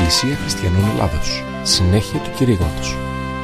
Εκκλησία Χριστιανών Ελλάδος. Συνέχεια του κηρύγματος.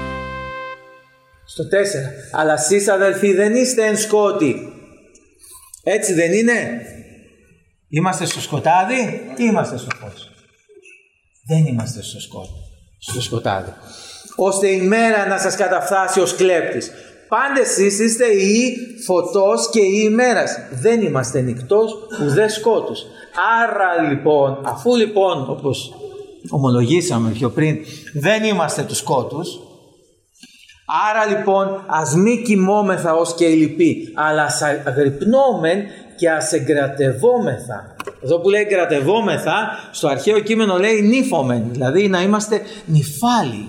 Στο 4. Αλλά εσείς αδελφοί δεν είστε εν σκότη. Έτσι δεν είναι? Είμαστε στο σκοτάδι ή είμαστε στο φως? Δεν είμαστε στο σκοτάδι. Ώστε η μέρα να σας καταφθάσει ως κλέπτης. Πάντες εσείς είστε η φωτός και η ημέρας. Δεν είμαστε νυκτός ουδέ σκότους. Άρα λοιπόν, αφού λοιπόν όπως ομολογήσαμε πιο πριν, δεν είμαστε του σκότους, άρα λοιπόν ας μη κοιμόμεθα ως και οι λοιποί, αλλά ας αγρυπνόμεν και ας εγκρατευόμεθα. Εδώ που λέει εγκρατευόμεθα, στο αρχαίο κείμενο λέει νύφομεν, δηλαδή να είμαστε νυφάλοι,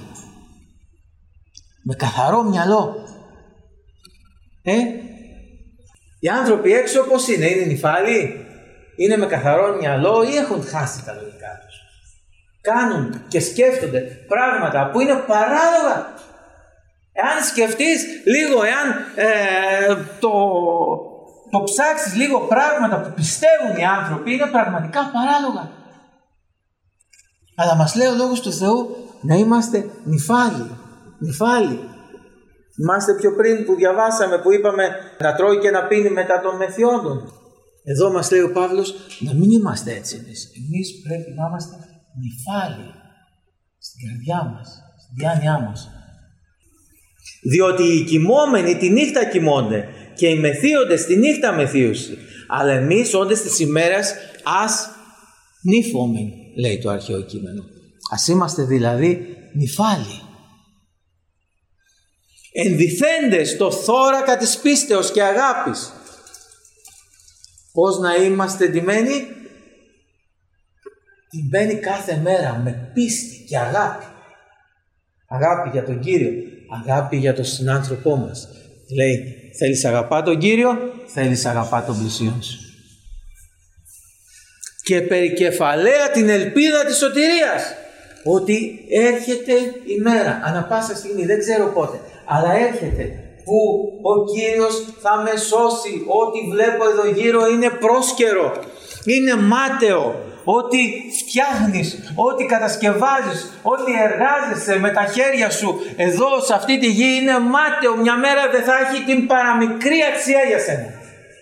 με καθαρό μυαλό. Οι άνθρωποι έξω πώς είναι νυφάλοι? Είναι με καθαρό μυαλό ή έχουν χάσει τα λογικά τους? Κάνουν και σκέφτονται πράγματα που είναι παράλογα. Εάν σκεφτείς λίγο, εάν το ψάξεις λίγο, πράγματα που πιστεύουν οι άνθρωποι είναι πραγματικά παράλογα. Αλλά μας λέει ο Λόγος του Θεού να είμαστε νυφάλοι. Θυμάστε πιο πριν που διαβάσαμε, που είπαμε να τρώει και να πίνει μετά των μεθιόντων. Εδώ μας λέει ο Παύλος να μην είμαστε έτσι εμείς. Εμείς πρέπει να είμαστε νυφάλοι στην καρδιά μας, στην διάνοιά μας. Διότι οι κοιμόμενοι τη νύχτα κοιμώνται και οι μεθύοντες τη νύχτα μεθύουσι. Αλλά εμείς όντες της ημέρας ας νύφομεν, λέει το αρχαίο κείμενο. Ας είμαστε δηλαδή νυφάλοι. Ενδυθέντες το θώρακα της πίστεως και αγάπης. Πώς να είμαστε ντυμένοι? Ντυμένοι κάθε μέρα με πίστη και αγάπη. Αγάπη για τον Κύριο, αγάπη για τον συνάνθρωπό μας. Λέει, θέλεις αγαπά τον Κύριο, θέλεις αγαπά τον πλησίον σου. Και περικεφαλαία την ελπίδα της σωτηρίας. Ότι έρχεται η μέρα, ανά πάσα στιγμή, δεν ξέρω πότε, αλλά έρχεται που ο Κύριος θα με σώσει. Ό,τι βλέπω εδώ γύρω είναι πρόσκαιρο, είναι μάταιο. Ό,τι φτιάχνεις, ό,τι κατασκευάζεις, ό,τι εργάζεσαι με τα χέρια σου εδώ σε αυτή τη γη είναι μάταιο. Μια μέρα δεν θα έχει την παραμικρή αξία για σένα.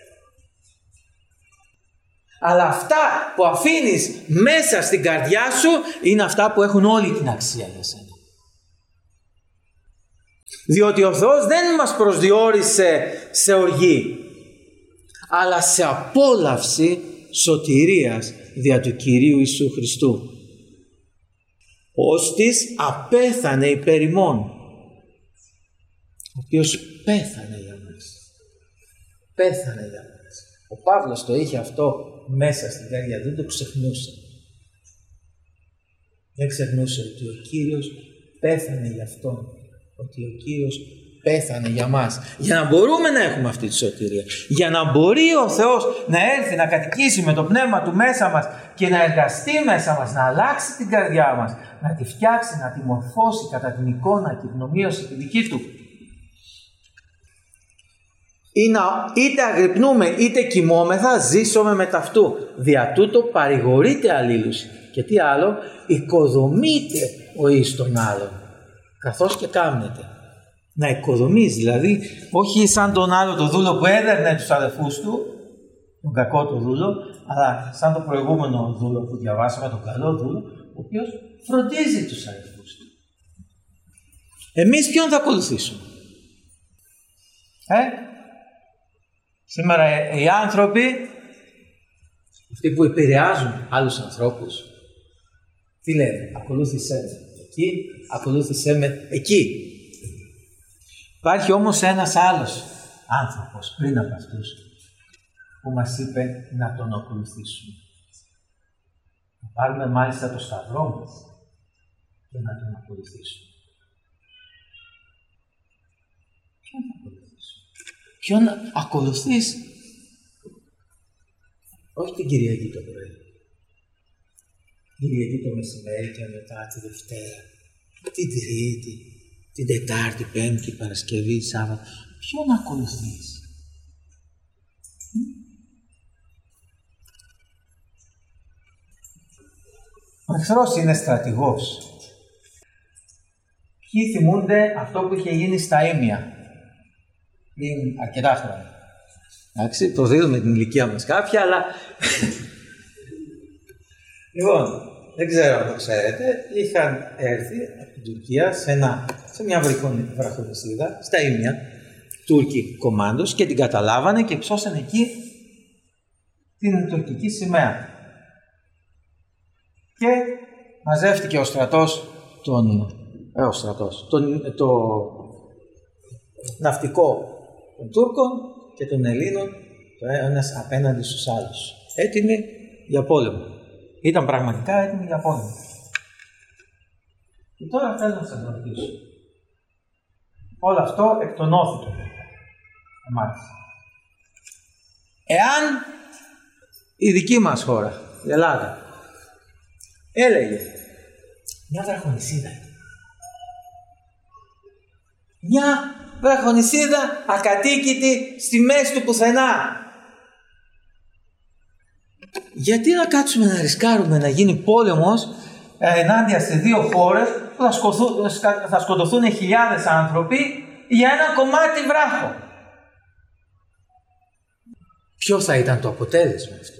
Αλλά αυτά που αφήνεις μέσα στην καρδιά σου είναι αυτά που έχουν όλη την αξία για σένα. Διότι ο Θεός δεν μας προσδιορίσε σε οργή, αλλά σε απόλαυση σωτηρίας δια του Κυρίου Ιησού Χριστού. Ώστις απέθανε υπέρ ημών, ο οποίος πέθανε για μας. Πέθανε για μας. Ο Παύλος το είχε αυτό μέσα στην καρδιά, δεν το ξεχνούσε. Δεν ξεχνούσε ότι ο Κύριος πέθανε για αυτόν, ότι ο Κύριος πέθανε για μας, για να μπορούμε να έχουμε αυτή τη σωτηρία, για να μπορεί ο Θεός να έρθει να κατοικήσει με το πνεύμα του μέσα μας και να εργαστεί μέσα μας, να αλλάξει την καρδιά μας, να τη φτιάξει, να τη μορφώσει κατά την εικόνα και την ομοίωση τη δική του. Είτε αγρυπνούμε είτε κοιμόμεθα, ζήσομαι με ταυτού. Δια τούτο παρηγορείται αλλήλους. Και τι άλλο? Οικοδομείται ο εις τον άλλον, καθώς και κάμνεται. Να οικοδομείς, δηλαδή όχι σαν τον άλλο το δούλο που έδερνε τους αδελφούς του, τον κακό το δούλο, αλλά σαν το προηγούμενο δούλο που διαβάσαμε, τον καλό δούλο, ο οποίος φροντίζει τους αδελφούς του. Εμείς ποιον θα ακολουθήσουμε? Σήμερα οι άνθρωποι, αυτοί που επηρεάζουν άλλους ανθρώπους, τι λένε? Ακολούθησέ με εκεί, ακολούθησέ με εκεί. Υπάρχει όμως ένας άλλος άνθρωπος πριν από αυτούς που μας είπε να τον ακολουθήσουμε. Να πάρουμε μάλιστα το σταυρό μας και να τον ακολουθήσουμε. Ποιον θα ακολουθήσουμε? Ποιον ακολουθείς? Όχι την Κυριακή το πρωί, την Κυριακή το μεσημέρι και μετά τη Δευτέρα, την Τρίτη, την Τετάρτη, Πέμπτη, Παρασκευή, Σάββατο. Ποιον ακολουθείς? Ο εχθρός είναι στρατηγός. Ποιοι θυμούνται αυτό που είχε γίνει στα Ήμια πριν αρκετά χρόνια? Εντάξει, προδίδουμε την ηλικία μας κάποια, αλλά... Λοιπόν, δεν ξέρω αν το ξέρετε, είχαν έρθει από την Τουρκία σε μια βραχονισίδα, στα Ήμια, Τούρκοι κομμάντος, και την καταλάβανε και ψώσανε εκεί την τουρκική σημαία. Και μαζεύτηκε ο στρατός το ναυτικό των Τούρκων και των Ελλήνων, το ένας απέναντι στους άλλους, έτοιμοι για πόλεμο. Ήταν πραγματικά έτοιμοι για πόλεμο. Και τώρα θέλω να σας ρωτήσω. Όλο αυτό εκτονώθηκε. Εάν η δική μας χώρα, η Ελλάδα, έλεγε μια βραχονισίδα, μια βραχονισίδα ακατοίκητη στη μέση του πουθενά, γιατί να κάτσουμε να ρισκάρουμε να γίνει πόλεμος ενάντια σε δύο χώρες που θα σκοτωθούν χιλιάδες άνθρωποι για ένα κομμάτι βράχο? Ποιο θα ήταν το αποτέλεσμα αυτό?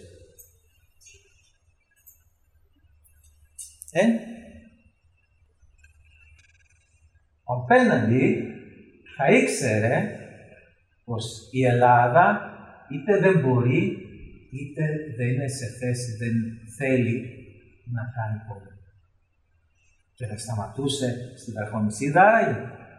Ο απέναντι θα ήξερε πως η Ελλάδα είτε δεν μπορεί, είτε δεν είναι σε θέση, δεν θέλει να κάνει πόλεμο. Και θα σταματούσε στη βραχονισίδα άραγε.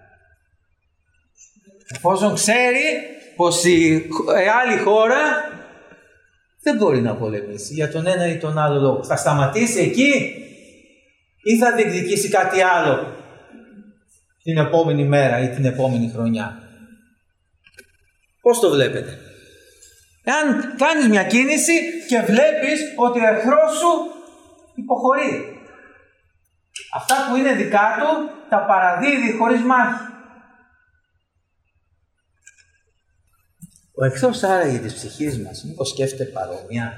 Εφόσον ξέρει πως η άλλη χώρα δεν μπορεί να πολεμήσει για τον ένα ή τον άλλο λόγο, θα σταματήσει εκεί ή θα διεκδικήσει κάτι άλλο την επόμενη μέρα ή την επόμενη χρονιά? Πώς το βλέπετε? Εάν κάνεις μια κίνηση και βλέπεις ότι ο εχθρός σου υποχωρεί, αυτά που είναι δικά του τα παραδίδει χωρίς μάχη. Ο εχθρός άραγε της ψυχής μας, μήπως σκέφτεται παρόμοια?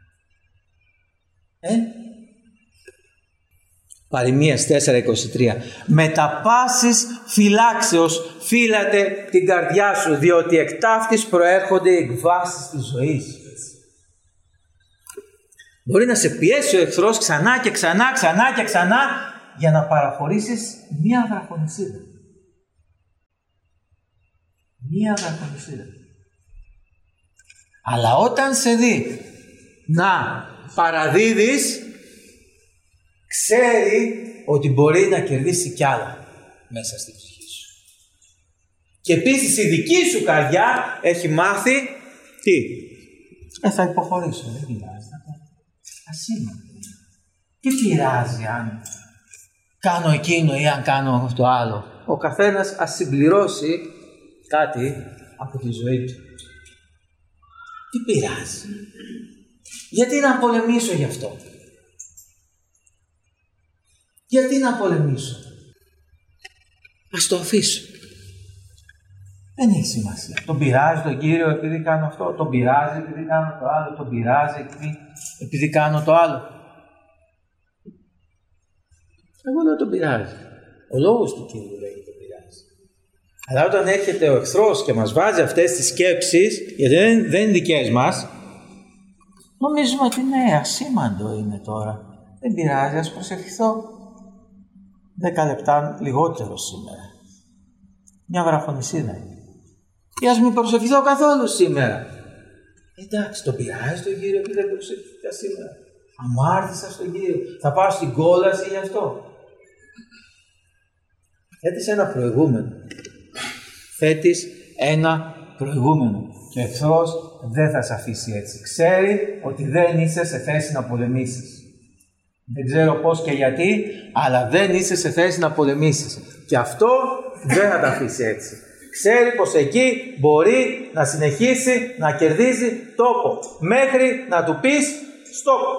Παροιμίας 4:23. Με τα πάσης φυλάξεως φύλατε την καρδιά σου, διότι εκ ταύτης προέρχονται οι εκβάσεις της ζωής. Μπορεί να σε πιέσει ο εχθρός ξανά και ξανά για να παραχωρήσεις μία βραχονισίδα. Μία βραχονισίδα. Αλλά όταν σε δει να παραδίδεις, ξέρει ότι μπορεί να κερδίσει κι άλλα μέσα στη ψυχή σου. Και επίσης η δική σου καρδιά έχει μάθει τι? Θα υποχωρήσω, δεν πειράζει. Ασήμαντο. Τι πειράζει αν κάνω εκείνο ή αν κάνω αυτό το άλλο? Ο καθένας ας συμπληρώσει κάτι από τη ζωή του. Τι πειράζει? Γιατί να πολεμήσω γι' αυτό? Γιατί να πολεμήσω? Ας το αφήσω. Δεν έχει σημασία. Τον πειράζει τον Κύριο επειδή κάνω αυτό, τον πειράζει επειδή κάνω το άλλο, τον πειράζει επειδή κάνω το άλλο. Εγώ δεν τον πειράζει. Ο λόγος του Κύριου λέει τον πειράζει. Αλλά όταν έρχεται ο εχθρός και μας βάζει αυτές τις σκέψεις, γιατί δεν είναι δικές μας, νομίζουμε ότι ναι, ασήμαντο είναι τώρα. Δεν πειράζει, ας προσευχηθώ 10 λεπτά λιγότερο σήμερα. Μια βραχονισίδα είναι. Ή ας μην προσευχηθώ καθόλου σήμερα. Εντάξει, τον πειράζει τον Κύριο και δεν προσευχηθήκα σήμερα. Αμάρτησα στον Κύριο. Θα πάω στην κόλαση γι' αυτό. Θέτεις ένα προηγούμενο. Θέτεις ένα προηγούμενο. Και ο εχθρός δεν θα σε αφήσει έτσι. Ξέρει ότι δεν είσαι σε θέση να πολεμήσεις. Δεν ξέρω πώς και γιατί, αλλά δεν είσαι σε θέση να πολεμήσεις. Και αυτό δεν θα τα αφήσει έτσι. Ξέρει πως εκεί μπορεί να συνεχίσει να κερδίζει τόπο. Μέχρι να του πεις stop.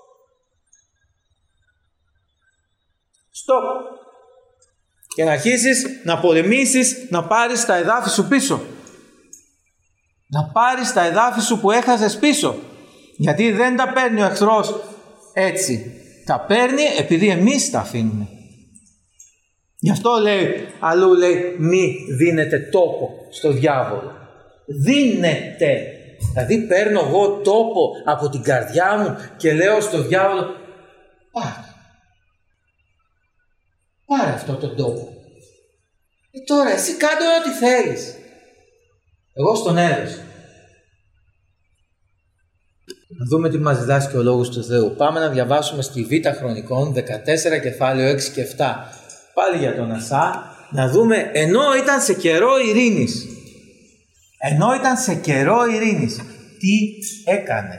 Stop. Και να αρχίσεις να πολεμήσεις, να πάρεις τα εδάφη σου πίσω. Να πάρεις τα εδάφη σου που έχασες πίσω. Γιατί δεν τα παίρνει ο εχθρός έτσι. τα παίρνει επειδή εμείς τα αφήνουμε. Γι' αυτό λέει, αλλού λέει, μη δίνετε τόπο στο διάβολο. Δίνετε. Δηλαδή παίρνω εγώ τόπο από την καρδιά μου και λέω στο διάβολο, πάρε αυτό τον τόπο. Τώρα εσύ κάτω ό,τι θέλεις. Εγώ στον έδωσα. Να δούμε τι μας διδάσκει ο Λόγος του Θεού. Πάμε να διαβάσουμε στη Β' Χρονικών 14 κεφάλαιο 6 και 7. Πάλι για τον Ασά. Να δούμε, ενώ ήταν σε καιρό ειρήνης. Ενώ ήταν σε καιρό ειρήνης. Τι έκανε.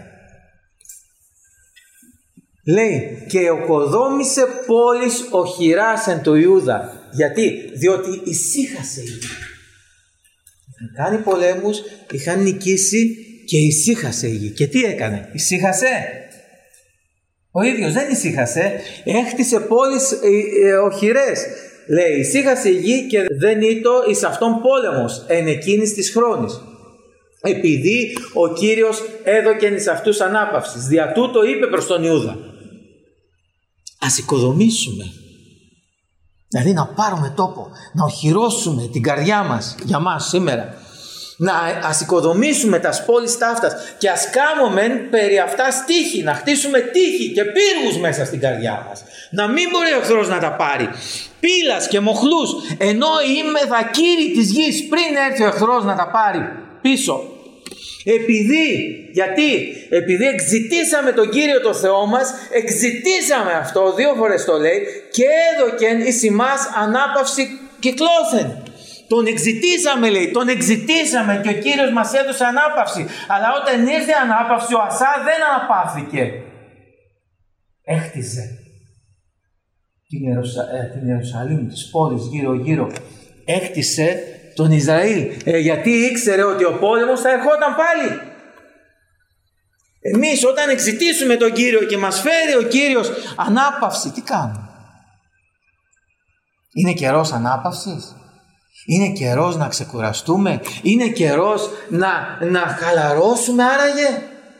Λέει, και οκοδόμησε πόλης οχυράς εν το Ιούδα. Γιατί, διότι ησύχασε η γη. Είχαν κάνει πολέμους, είχαν νικήσει και ησύχασε η γη. Και τι έκανε, ησύχασε. Ο ίδιος δεν ησύχασε, έχτισε πόλεις οχυρές. Λέει, ησύχασε η γη και δεν ήτο εις αυτόν πόλεμος εν εκείνης της χρόνης. Επειδή ο Κύριος έδωκεν εις αυτούς ανάπαυσης. Δια τούτο είπε προς τον Ιούδα, ας οικοδομήσουμε. Δηλαδή να πάρουμε τόπο, να οχυρώσουμε την καρδιά μας για μας σήμερα. Ας οικοδομήσουμε τα πόλεις ταύτας και ας κάνουμε περί αυτά τείχη, να χτίσουμε τείχη και πύργους μέσα στην καρδιά μας. Να μην μπορεί ο εχθρός να τα πάρει. Πύλας και μοχλούς, ενώ είμαι δακύρη της γης πριν έρθει ο εχθρός να τα πάρει πίσω. Επειδή εξητήσαμε τον Κύριο το Θεό μας, εξητήσαμε αυτό, 2 φορές το λέει, και έδωκεν εις ημάς ανάπαυση κυκλώθεν. Τον εξητήσαμε, λέει, τον εξητήσαμε και ο Κύριος μας έδωσε ανάπαυση. Αλλά όταν ήρθε η ανάπαυση, ο Ασά δεν αναπαύθηκε. Έχτιζε την Ιερουσαλήμ, τις πόλεις γύρω-γύρω. Έχτισε τον Ισραήλ, γιατί ήξερε ότι ο πόλεμος θα ερχόταν πάλι. Εμείς όταν εξητήσουμε τον Κύριο και μας φέρει ο Κύριος ανάπαυση, τι κάνουμε? Είναι καιρός ανάπαυσης? Είναι καιρός να ξεκουραστούμε? Είναι καιρός να χαλαρώσουμε άραγε?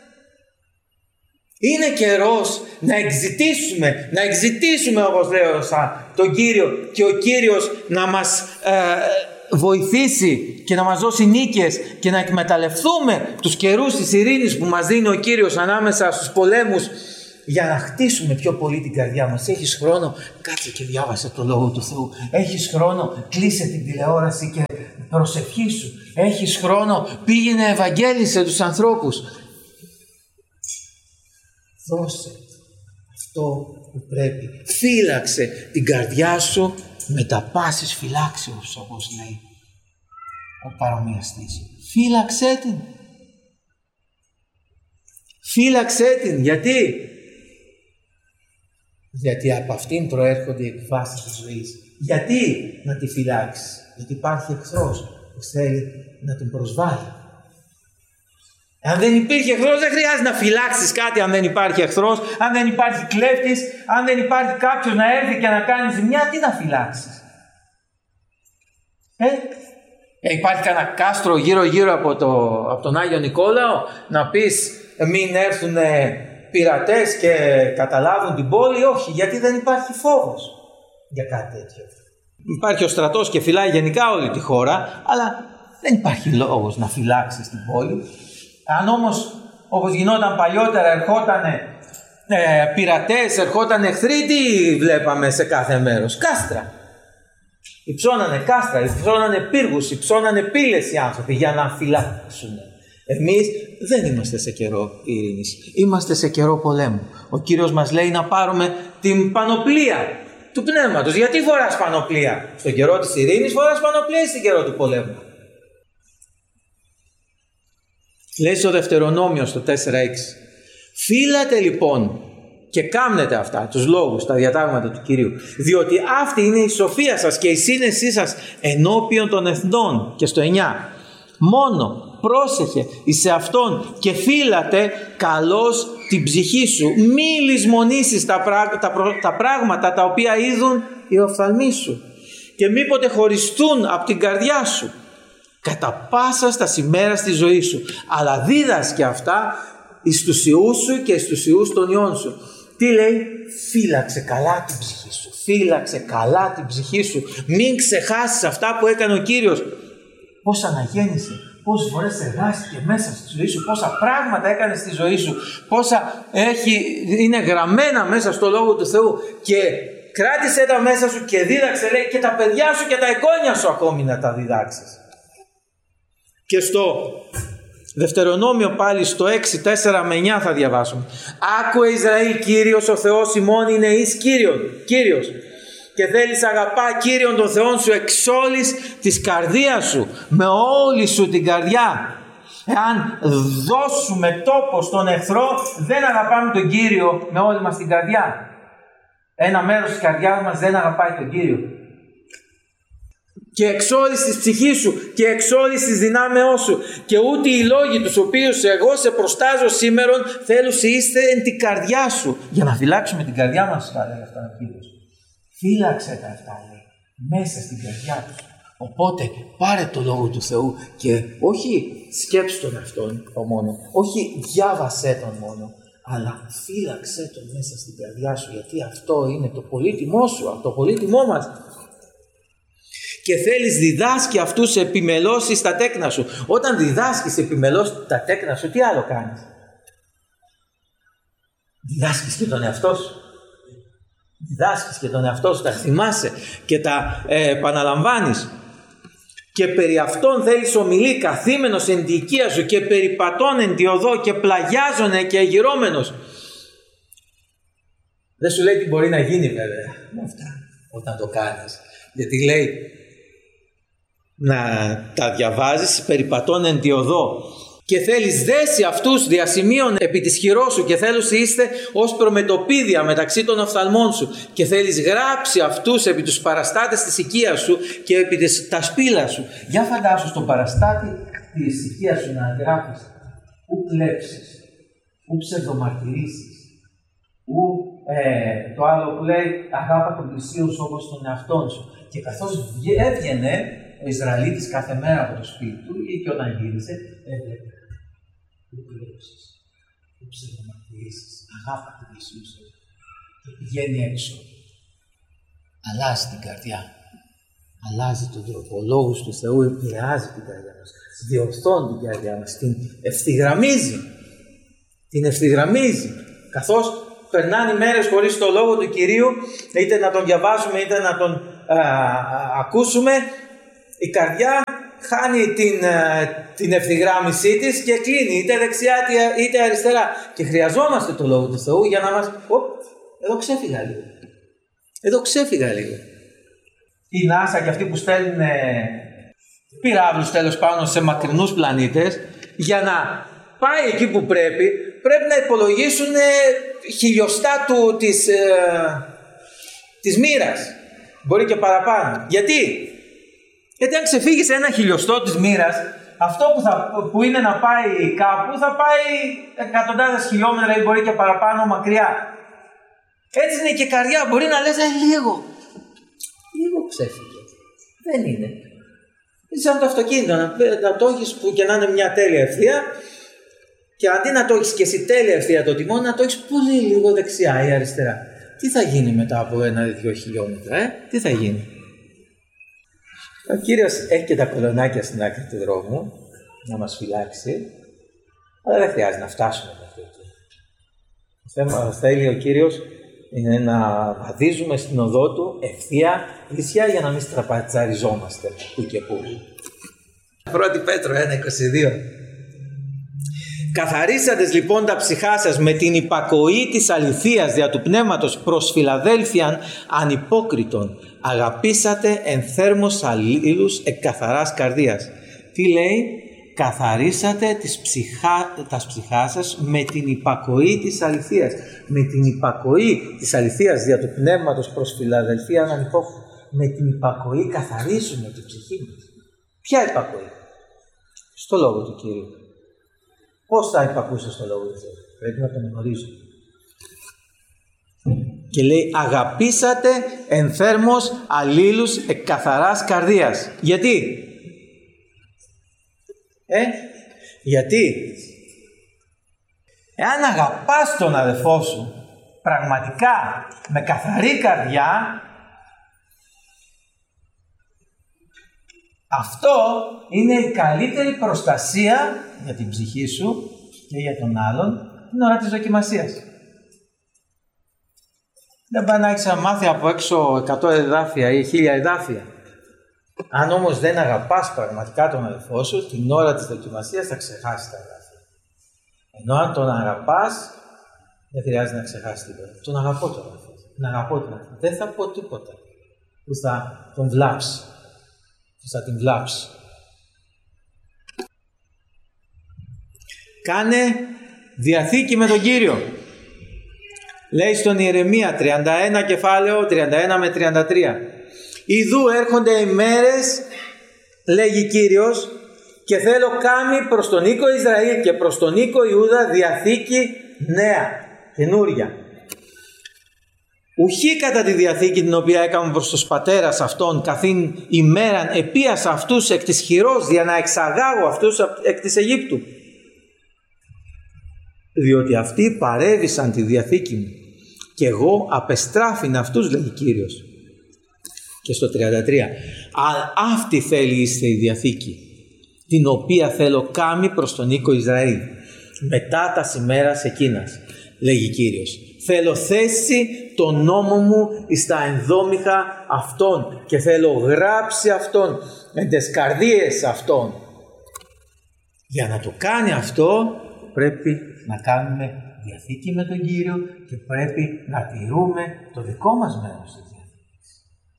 Είναι καιρός να εξητήσουμε όπως λέω τον Κύριο και ο Κύριος να μας βοηθήσει και να μας δώσει νίκες και να εκμεταλλευτούμε τους καιρούς της ειρήνης που μας δίνει ο Κύριος ανάμεσα στους πολέμους για να χτίσουμε πιο πολύ την καρδιά μας. Έχεις χρόνο, κάτσε και διάβασε το Λόγο του Θεού. Έχεις χρόνο, κλείσε την τηλεόραση και προσευχήσου. Έχεις χρόνο, πήγαινε ευαγγέλισε τους ανθρώπους. Δώσε αυτό που πρέπει. Φύλαξε την καρδιά σου με τα πάσης φυλάξεως, όπως λέει ο παρομοιαστής. Φύλαξέ την. Φύλαξέ την. Γιατί από αυτήν προέρχονται οι εκφάσεις της ζωής. Γιατί να τη φυλάξεις? Γιατί υπάρχει εχθρός που θέλει να την προσβάλλει. Αν δεν υπήρχε εχθρός, δεν χρειάζεται να φυλάξεις κάτι. Αν δεν υπάρχει εχθρός, αν δεν υπάρχει κλέφτης, αν δεν υπάρχει κάποιος να έρθει και να κάνει ζημιά, τι να φυλάξεις? Υπάρχει κανένα κάστρο γύρω-γύρω από τον Άγιο Νικόλαο να πεις μην έρθουν πειρατές και καταλάβουν την πόλη? Όχι, γιατί δεν υπάρχει φόβος για κάτι τέτοιο. Υπάρχει ο στρατός και φυλάει γενικά όλη τη χώρα, αλλά δεν υπάρχει λόγος να φυλάξεις την πόλη. Αν όμως, όπως γινόταν παλιότερα, ερχότανε πειρατές, ερχόταν εχθροί, τι βλέπαμε σε κάθε μέρος? Κάστρα. Υψώνανε κάστρα, υψώνανε πύργους, υψώνανε πύλες οι άνθρωποι για να φυλάξουν. Εμείς δεν είμαστε σε καιρό ειρήνης, είμαστε σε καιρό πολέμου. Ο Κύριος μας λέει να πάρουμε την πανοπλία του πνεύματος. Γιατί φοράς πανοπλία? Στον καιρό της ειρήνης φοράς πανοπλία ή στον καιρό του πολέμου? Λέει στο Δευτερονόμιο στο 4:6. Φύλατε λοιπόν και κάμνετε αυτά τους λόγους, τα διατάγματα του Κυρίου, διότι αυτή είναι η σοφία σας και η σύνεσή σας ενώπιον των εθνών. Και στο 9. Μόνο πρόσεχε εις αυτόν και φύλατε καλώς την ψυχή σου. Μη λησμονήσεις τα πράγματα τα οποία είδουν οι οφθαλμοί σου και μήποτε χωριστούν από την καρδιά σου κατά πάσα στα ημέρας της ζωής σου, αλλά δίδασκε αυτά εις τους ιούς σου και εις τους ιούς των ιών σου. Τι λέει? Φύλαξε καλά την ψυχή σου. Φύλαξε καλά την ψυχή σου. Μην ξεχάσεις αυτά που έκανε ο Κύριος. Πώς αναγέννησε, πόσες φορές εργάστηκε μέσα στη ζωή σου, πόσα πράγματα έκανε στη ζωή σου, πόσα είναι γραμμένα μέσα στο Λόγο του Θεού, και κράτησε τα μέσα σου και δίδαξε, λέει, και τα παιδιά σου και τα εγγόνια σου ακόμη να τα διδάξεις. Και στο Δευτερονόμιο πάλι στο 6, 4 με 9 θα διαβάσουμε. Άκουε Ισραήλ, Κύριος ο Θεός ημών είναι εις Κύριος. Και θέλεις αγαπά Κύριον τον Θεόν σου εξ όλης της καρδίας σου, με όλη σου την καρδιά. Εάν δώσουμε τόπο στον εχθρό, δεν αγαπάμε τον Κύριο με όλη μας την καρδιά. Ένα μέρος της καρδιάς μας δεν αγαπάει τον Κύριο. Και εξ όλης της ψυχής σου και εξ όλης της δυνάμεώς σου, και ούτε οι λόγοι τους οποίους εγώ σε προστάζω σήμερον θέλουσι είστε εν την καρδιά σου. Για να φυλάξουμε την καρδιά μας, θα λέει αυτό ο Κύριος. Φύλαξε τα αυτά, λέει, μέσα στην καρδιά τους. Οπότε πάρε το Λόγο του Θεού και όχι σκέψου τον αυτόν μόνο, όχι διάβασέ τον μόνο, αλλά φύλαξέ τον μέσα στην καρδιά σου, γιατί αυτό είναι το πολύτιμό σου, το πολύτιμό μας. Και θέλεις διδάσκει αυτούς επιμελώσεις τα τέκνα σου. Όταν διδάσκεις επιμελώσεις τα τέκνα σου, τι άλλο κάνεις? Διδάσκεις και τον εαυτό σου. Διδάσκεις και τον εαυτό σου, τα θυμάσαι και τα επαναλαμβάνεις. Και περί αυτών θέλεις ομιλεί καθήμενος εν τη οικία σου και περιπατών εν τη οδό και πλαγιάζωνε και αγυρώμενος. Δεν σου λέει τι μπορεί να γίνει βέβαια με αυτά όταν το κάνεις. Γιατί λέει να τα διαβάζεις περιπατών εν τη οδό. Και θέλεις δέσει αυτούς διασημείων επί της χειρός σου και θέλεις είστε ως προμετωπίδια μεταξύ των οφθαλμών σου και θέλεις γράψει αυτούς επί τους παραστάτες της οικίας σου και επί τα σπήλα σου. Για φαντάσου στον παραστάτη της οικίας σου να γράφεις ου κλέψεις, ου ψευδομαρτυρήσεις, ου το άλλο που λέει αγάπα τον πλησίον σου όπως τον εαυτόν σου. Και καθώς έβγαινε ο Ισραηλίτης κάθε μέρα από το σπίτι του ή και όταν γύριζε, έβλεπε που κλέψεις, που ψευδομαρτυρήσεις, αγάπα την πλησίον σου και πηγαίνει έξω. Αλλάζει την καρδιά, αλλάζει τον τρόπο. Ο Λόγος του Θεού επηρεάζει την καρδιά μας, διορθώνει την καρδιά μας, την ευθυγραμμίζει. Την ευθυγραμμίζει. Καθώς περνάνε οι μέρες χωρίς το Λόγο του Κυρίου, είτε να τον διαβάσουμε είτε να τον ακούσουμε, η καρδιά χάνει την ευθυγράμμισή της και κλείνει είτε δεξιά είτε αριστερά. Και χρειαζόμαστε το Λόγο του Θεού για να μας... Εδώ ξέφυγα λίγο. Η NASA και αυτοί που στέλνουν πυράβλους τέλος πάνω σε μακρινούς πλανήτες, για να πάει εκεί που πρέπει να υπολογίσουν χιλιοστά της μοίρας. Μπορεί και παραπάνω. Γιατί αν ξεφύγεις ένα χιλιοστό της μοίρας, αυτό που είναι να πάει κάπου θα πάει εκατοντάδες χιλιόμετρα ή μπορεί και παραπάνω μακριά. Έτσι είναι και η καρδιά. Μπορεί να λες λίγο ξέφυγε. Δεν είναι. Είναι σαν το αυτοκίνητο, να το έχεις που και να είναι μια τέλεια ευθεία, και αντί να το έχεις και εσύ τέλεια ευθεία το τιμόνι, να το έχεις πολύ λίγο δεξιά ή αριστερά. Τι θα γίνει μετά από 1-2 χιλιόμετρα, τι θα γίνει? Ο Κύριος έχει και τα κολονάκια στην άκρη του δρόμου να μας φυλάξει, αλλά δεν χρειάζεται να φτάσουμε μέχρι εκεί. Το θέμα θέλει ο Κύριος είναι να βαδίζουμε στην οδό του ευθεία, ίσια, για να μην στραπατσαριζόμαστε που και που. 1 Πέτρο 1:22. Καθαρίσαντες λοιπόν τα ψυχά σας με την υπακοή της αληθείας δια του πνεύματος προς Φιλαδέλφιαν ανυπόκριτον, αγαπήσατε εν θέρμος αλλήλους εκ καθαράς καρδίας. Τι λέει? Καθαρίσατε τα ψυχά σας με την υπακοή της αληθείας. Με την υπακοή της αληθείας δια του πνεύματος προς Φιλαδελφίαν ανυπόκριτον. Με την υπακοή καθαρίζουμε την ψυχή μας. Ποια υπακοή? Στο Λόγο του Κυρίου. Πώς θα υπακούσεις στο Λόγο του Θεού? Πρέπει να τον γνωρίζω. Και λέει αγαπήσατε εν θέρμος αλλήλους εκ καθαράς καρδίας. Γιατί? Γιατί εάν αγαπάς τον αδελφό σου, πραγματικά με καθαρή καρδιά, αυτό είναι η καλύτερη προστασία για την ψυχή σου και για τον άλλον την ώρα της δοκιμασίας. Δεν πάει να έχεις μάθει από έξω 100 εδάφια ή 1000 εδάφια. Αν όμως δεν αγαπάς πραγματικά τον αδελφό σου, την ώρα της δοκιμασίας θα ξεχάσεις τα εδάφια. Ενώ αν τον αγαπάς, δεν χρειάζεται να ξεχάσεις τίποτα. Τον αγαπώ τον αδελφό. Τον αγαπώ τον αδελφό. Δεν θα πω τίποτα που θα τον βλάψει. Που θα την βλάψει. Κάνε διαθήκη με τον Κύριο. Λέει στον Ιερεμία 31 κεφάλαιο 31 με 33. Ιδού έρχονται οι μέρες, λέγει Κύριος, και θέλω κάμει προς τον οίκο Ισραήλ και προς τον οίκο Ιούδα διαθήκη νέα, καινούρια. Ουχή κατά τη διαθήκη την οποία έκαμε προς τους πατέρας αυτών, καθήν ημέραν επίασα αυτούς εκ της χειρός, για να εξαγάγω αυτούς εκ της Αιγύπτου. Διότι αυτοί παρέβησαν τη διαθήκη μου και εγώ απεστράφην αυτούς, λέγει Κύριος. Και στο 33, αλλά αυτή θέλει είστε η διαθήκη, την οποία θέλω κάμει προς τον οίκο Ισραήλ, μετά τα ημέρας εκείνας, λέγει Κύριος. Θέλω θέσει τον νόμο μου εις τα ενδόμηχα αυτών και θέλω γράψει αυτόν εν τες καρδίες αυτών. Για να το κάνει αυτό πρέπει να κάνουμε διαθήκη με τον Κύριο και πρέπει να τηρούμε το δικό μας μέρος της διαθήκης.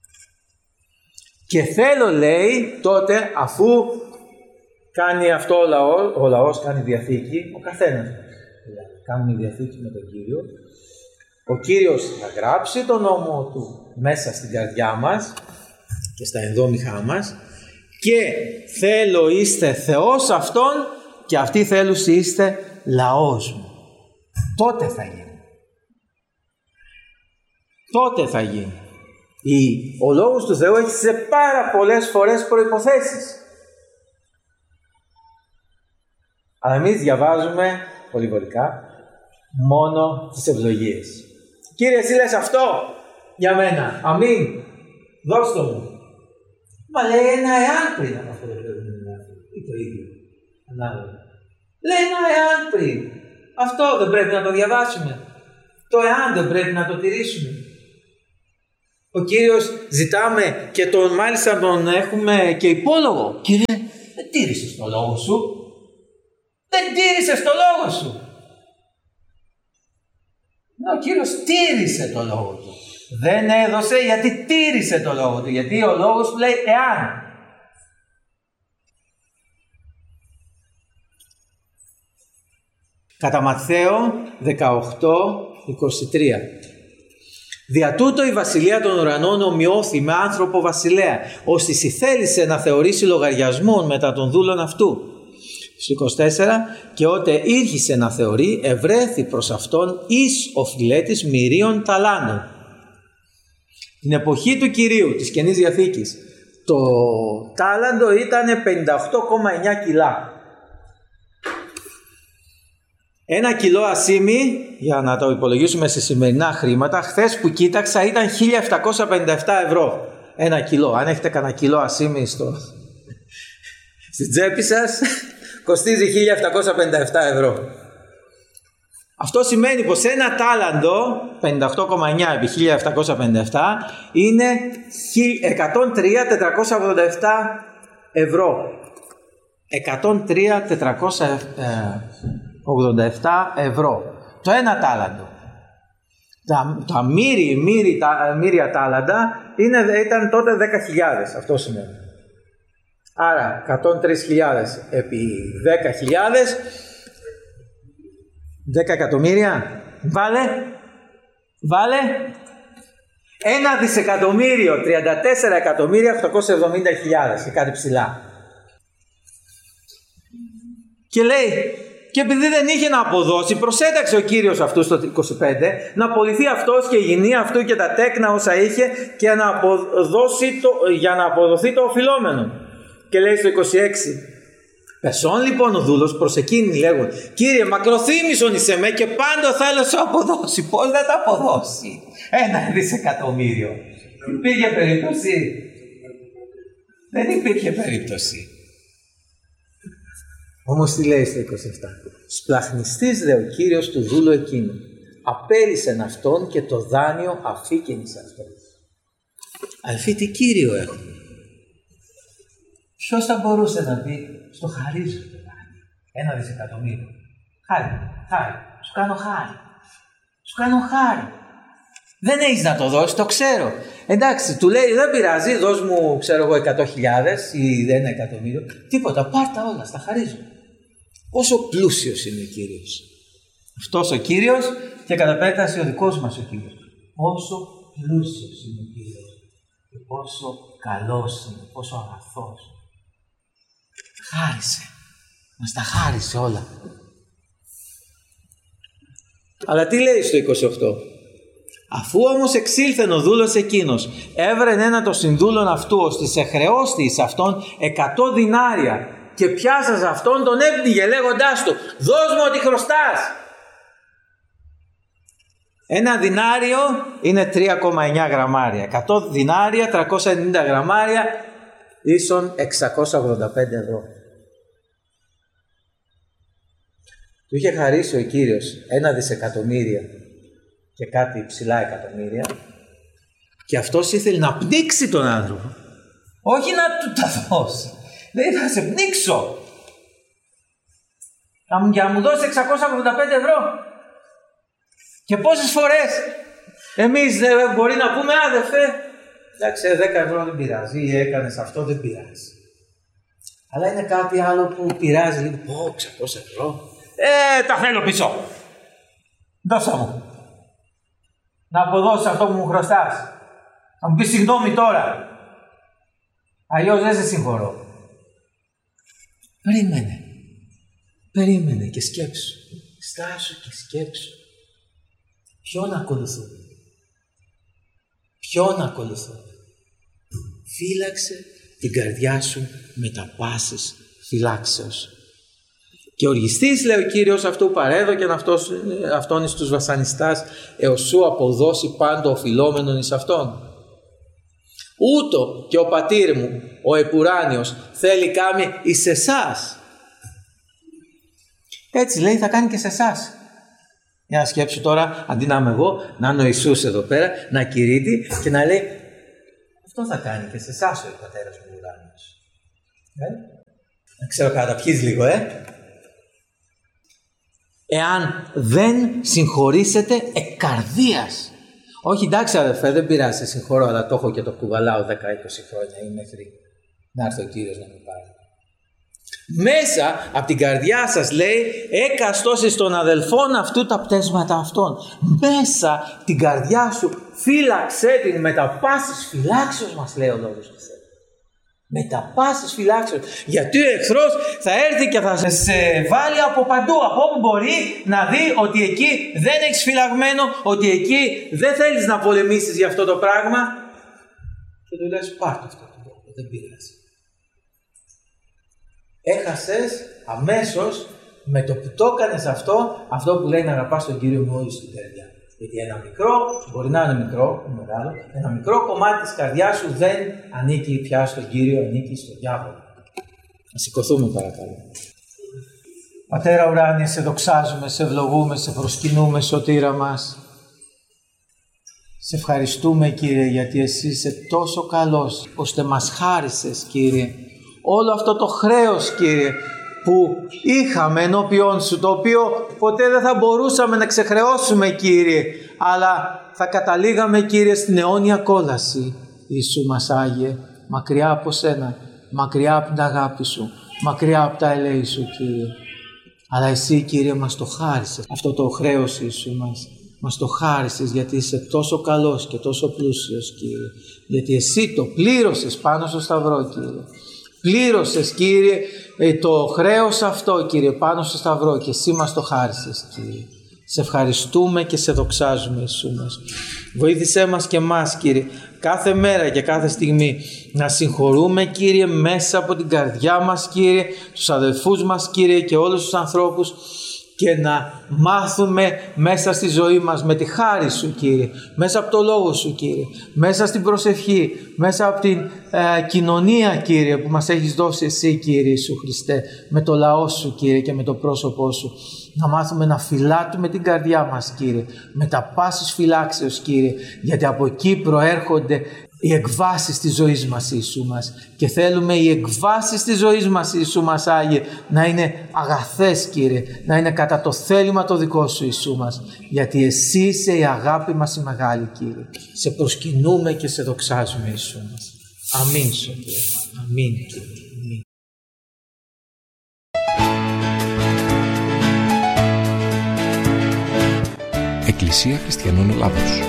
Και θέλω, λέει, τότε αφού κάνει αυτό ο λαός κάνει διαθήκη, ο καθένας κάνουμε διαθήκη με τον Κύριο, ο Κύριος θα γράψει τον νόμο του μέσα στην καρδιά μας και στα ενδόμηχά μας και θέλω είστε Θεός αυτόν και αυτοί θέλουσι είστε λαός μου. Τότε θα γίνει. Τότε θα γίνει. Ο Λόγος του Θεού έχει σε πάρα πολλές φορές προϋποθέσεις. Αλλά εμείς διαβάζουμε πολυβολικά μόνο τις ευλογίες. Κύριε, εσύ λες αυτό για μένα. Αμήν. Δώσ' το μου. Μα λέει ένα εάν πριν από αυτό το παιδί ή το ίδιο. Ανάλογα. Λέει ένα εάν πριν. Αυτό δεν πρέπει να το διαβάσουμε. Το εάν δεν πρέπει να το τηρήσουμε. Ο Κύριος ζητάμε και μάλιστα τον έχουμε και υπόλογο. Κύριε, δεν τήρησες το λόγο σου. Δεν τήρησες το λόγο σου. Ο Κύριος τήρησε το λόγο του. Δεν έδωσε γιατί τήρησε το λόγο του. Γιατί ο λόγος του λέει εάν. Κατά Ματθαίο 18:23. Δια τούτο η βασιλεία των ουρανών ομοιώθη με άνθρωπο βασιλέα, ώστε θέλησε να θεωρήσει λογαριασμόν μετά των δούλων αυτού. Στο 24, και ότε ήρχισε να θεωρεί, ευρέθη προς αυτόν εις ο φιλέτης μυρίων ταλάντων. Την εποχή του Κυρίου, της Καινής Διαθήκης, το τάλαντο ήταν 58,9 κιλά. 1 κιλό ασίμι, για να το υπολογίσουμε σε σημερινά χρήματα, χθες που κοίταξα ήταν 1.757 ευρώ. 1 κιλό. Αν έχετε κανένα κιλό ασίμι στην τσέπη σας, κοστίζει 1.757 ευρώ. Αυτό σημαίνει πως ένα τάλαντο, 58,9 επί 1.757, είναι 103.487 ευρώ. 103.487 ευρώ. Το ένα τάλαντο. Τα μύρια τάλαντα ήταν τότε 10.000. Αυτό σημαίνει. Άρα 103.000 επί 10.000, 10 εκατομμύρια. Βάλε 1.34.870.000 και κάτι ψηλά. Και λέει, και επειδή δεν είχε να αποδώσει, προσέταξε ο Κύριος αυτού στο 25 να απολυθεί αυτός και η γυνή αυτού και τα τέκνα όσα είχε και για να αποδοθεί το οφειλόμενο. Και λέει στο 26, Πεσόν λοιπόν ο δούλος προς εκείνη λέγον, Κύριε, μακροθύμησον εις εμέ και πάντο θέλω σου αποδώσει. Πώς θα τα αποδώσει? 1 δισεκατομμύριο. Υπήρχε περίπτωση? Δεν υπήρχε περίπτωση. Όμως τι λέει στο 27? Σπλαχνιστής δε ο Κύριος του δούλου εκείνου, απέλυσεν αυτόν και το δάνειο αφήκενης αυτόν. Αδελφοί, τι Κύριο έχουμε? Ποιος θα μπορούσε να πει, στο χαρίζω το δάνειο, 1 δισεκατομμύριο. Χάρη, σου κάνω χάρη. Σου κάνω χάρη. Δεν έχεις να το δώσεις, το ξέρω. Εντάξει, του λέει, δεν πειράζει, δώσ' μου, ξέρω εγώ, 100.000 ή 1 εκατομμύριο. Τίποτα, πάρτα όλα, στα χαρίζω. Πόσο πλούσιος είναι ο Κύριος. Αυτός ο Κύριος και κατά επέκταση ο δικός μας ο Κύριος. Πόσο πλούσιος είναι ο Κύριος και πόσο καλός είναι, πόσο αγαθός. Χάρισε. Μας τα χάρισε όλα. Αλλά τι λέει στο 28? Αφού όμως εξήλθεν ο δούλος εκείνος, έβρεν ένα το συνδούλον αυτού, ώστε σε χρεώστη εις αυτόν 100 δινάρια και πιάσας αυτόν τον έπνιγε λέγοντάς του, δώσ' μου ό,τι χρωστάς. 1 δινάριο είναι 3,9 γραμμάρια. 100 δινάρια, 390 γραμμάρια, ίσον 685 ευρώ. Του είχε χαρίσει ο Κύριος 1 δισεκατομμύρια και κάτι ψηλά εκατομμύρια και αυτός ήθελε να πνίξει τον άνθρωπο. Όχι να του τα δώσει. Λέει, θα σε πνίξω. Θα μου δώσει 685 ευρώ. Και πόσες φορές εμείς δεν μπορεί να πούμε, αδερφέ, εντάξει, 10 ευρώ δεν πειράζει ή έκανες αυτό, δεν πειράζει. Αλλά είναι κάτι άλλο που πειράζει λίγο. 600 ευρώ. Τα θέλω πίσω. Δώσα μου. Να αποδώσεις αυτό που μου χρωστάς. Θα μου πεις συγγνώμη τώρα. Αλλιώς δεν σε συγχωρώ. Περίμενε και σκέψου. Στάσου και σκέψου. Ποιον ακολουθούν. Φύλαξε την καρδιά σου με τα πάσης φυλάξεως. Και οργιστής, λέει ο Κύριος, αυτού παρέδωκεν αυτόν εις τους βασανιστάς, έως σου αποδώσει πάντο οφειλόμενον εις αυτόν. Ούτω και ο πατήρ μου, ο επουράνιος, θέλει κάμει εις εσάς. Έτσι λέει, θα κάνει και σε εσάς. Για να σκέψου τώρα, αντί να είμαι εγώ, να είναι ο Ιησούς εδώ πέρα, να κηρύττει και να λέει, αυτό θα κάνει και σε εσάς ο πατέρας μου ουράνιος. Να ξέρω, καταπιείς λίγο, Εάν δεν συγχωρήσετε εκ καρδίας. Όχι, εντάξει αδερφέ, δεν πειράζει, σε συγχωρώ, αλλά το έχω και το κουβαλάω 10-20 χρόνια ή μέχρι να έρθει ο Κύριος να με πάρει. Μέσα από την καρδιά σας, λέει, έκαστος εις των αδελφών αυτού τα πτέσματα αυτών. Μέσα την καρδιά σου φύλαξε την με τα πάσης φυλάξεως, μας λέει ο λόγος του Θεού. Με τα πάσης φυλάξεως. Γιατί ο εχθρός θα έρθει και θα σε βάλει από παντού, από όπου μπορεί, να δει ότι εκεί δεν έχεις φυλαγμένο, ότι εκεί δεν θέλεις να πολεμήσεις για αυτό το πράγμα. Και του λες, πάρ' το αυτό το λόγο, δεν πειράζει. Έχασες αμέσως με το που το έκανες αυτό που λέει να αγαπάς τον Κύριο με όλη την καρδιά. Γιατί ένα μικρό, μπορεί να είναι μικρό, μεγάλο, ένα μικρό κομμάτι της καρδιάς σου δεν ανήκει πια στον Κύριο, ανήκει στον διάβολο. Να σηκωθούμε παρακαλώ. Πατέρα ουράνιε, σε δοξάζουμε, σε ευλογούμε, σε προσκυνούμε, σωτήρα μας. Σε ευχαριστούμε, Κύριε, γιατί εσύ είσαι τόσο καλός, ώστε μας χάρισες, Κύριε, όλο αυτό το χρέος, Κύριε, που είχαμε ενώπιόν σου, το οποίο ποτέ δεν θα μπορούσαμε να ξεχρεώσουμε, Κύριε, αλλά θα καταλήγαμε, Κύριε, στην αιώνια κόλαση. Ιησού μας Άγιε, μακριά από σένα, μακριά από την αγάπη σου, μακριά από τα ελέη σου, Κύριε. Αλλά εσύ, Κύριε, μας το χάρισες. Αυτό το χρέος, Ιησού μας το χάρισες, γιατί είσαι τόσο καλός και τόσο πλούσιος, Κύριε. Γιατί εσύ το πλήρωσες πάνω στο σταυρό, Κύριε. Πλήρωσες, Κύριε, το χρέος αυτό, Κύριε, πάνω στο σταυρό και εσύ μας το χάρισες, Κύριε. Σε ευχαριστούμε και σε δοξάζουμε, Ιησού μας. Βοήθησέ μας και εμάς, Κύριε, κάθε μέρα και κάθε στιγμή να συγχωρούμε, Κύριε, μέσα από την καρδιά μας, Κύριε, τους αδελφούς μας, Κύριε, και όλους τους ανθρώπους, και να μάθουμε μέσα στη ζωή μας με τη χάρη Σου, Κύριε, μέσα από το Λόγο Σου, Κύριε, μέσα στην προσευχή, μέσα από την κοινωνία, Κύριε, που μας έχεις δώσει Εσύ, Κύριε Ιησού Χριστέ, με το λαό Σου, Κύριε, και με το πρόσωπό Σου. Να μάθουμε να φυλάτουμε την καρδιά μας, Κύριε, με τα πάσης φυλάξεως, Κύριε, γιατί από εκεί προέρχονται οι εκβάσεις της ζωής μας, Ιησού μας, και θέλουμε οι εκβάσεις της ζωής μας, Ιησού μας, Άγιε, να είναι αγαθές, Κύριε, να είναι κατά το θέλημα το δικό Σου, Ιησού μας, γιατί Εσύ είσαι η αγάπη μας η μεγάλη, Κύριε. Σε προσκυνούμε και σε δοξάζουμε, Ιησού μας. Αμήν, Κύριε. Αμήν, Κύριε. Αμήν. Εκκλησία Χριστιανών Ελλάδος.